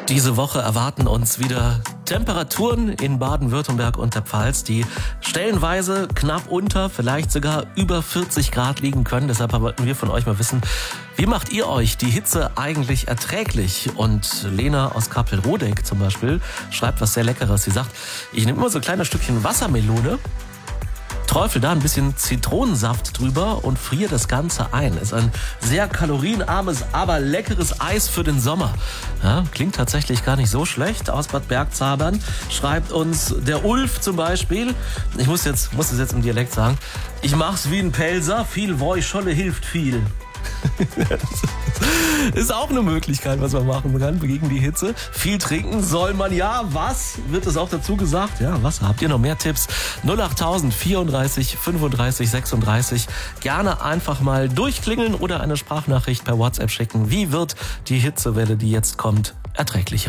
Diese Woche erwarten uns wieder Temperaturen in Baden-Württemberg und der Pfalz, die stellenweise knapp unter, vielleicht sogar über 40 Grad liegen können. Deshalb wollten wir von euch mal wissen, wie macht ihr euch die Hitze eigentlich erträglich? Und Lena aus Kappelrodeck zum Beispiel schreibt was sehr Leckeres. Sie sagt, ich nehme immer so ein kleines Stückchen Wassermelone, träufel da ein bisschen Zitronensaft drüber und friere das Ganze ein. Ist ein sehr kalorienarmes, aber leckeres Eis für den Sommer. Ja, klingt tatsächlich gar nicht so schlecht. Aus Bad Bergzabern schreibt uns der Ulf zum Beispiel. Ich muss es jetzt im Dialekt sagen. Ich mach's wie ein Pelzer, viel Woischolle hilft viel. Das ist auch eine Möglichkeit, was man machen kann gegen die Hitze. Viel trinken soll man ja. Was wird es auch dazu gesagt? Ja, Wasser. Habt ihr noch mehr Tipps? 08000 34 35 36. Gerne einfach mal durchklingeln oder eine Sprachnachricht per WhatsApp schicken. Wie wird die Hitzewelle, die jetzt kommt, erträglicher?